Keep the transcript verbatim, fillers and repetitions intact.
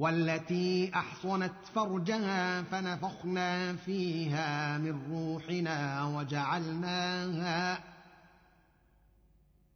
والتي احصنت فرجها فنفخنا فيها من روحنا وجعلناها